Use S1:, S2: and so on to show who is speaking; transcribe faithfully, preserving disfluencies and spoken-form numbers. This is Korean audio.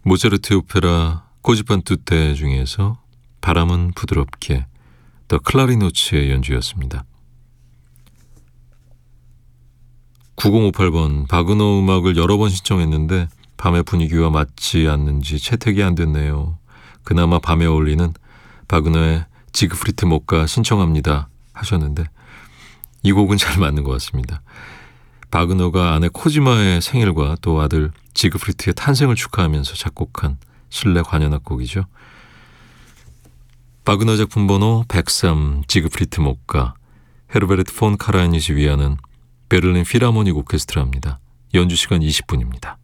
S1: 모차르트 오페라 코지판 투테 중에서 바람은 부드럽게, 더 클라리노츠의 연주였습니다. 구공오팔 번, 바그너 음악을 여러 번 신청했는데 밤의 분위기와 맞지 않는지 채택이 안 됐네요. 그나마 밤에 어울리는 바그너의 지그프리트 목가 신청합니다 하셨는데, 이 곡은 잘 맞는 것 같습니다. 바그너가 아내 코지마의 생일과 또 아들 지그프리트의 탄생을 축하하면서 작곡한 실내 관현악 곡이죠. 바그너 작품 번호 백삼 지그프리트 목가, 헤르베르트 폰 카라얀이 지휘하는 베를린 필하모닉 오케스트라입니다. 연주 시간 이십 분입니다.